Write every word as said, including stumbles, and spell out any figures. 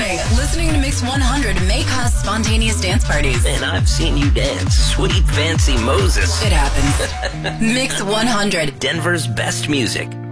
morning. Listening to Mix one hundred may cause spontaneous dance parties. And I've seen you dance. Sweet fancy Moses. It happens. Mix one hundred. Denver's best music.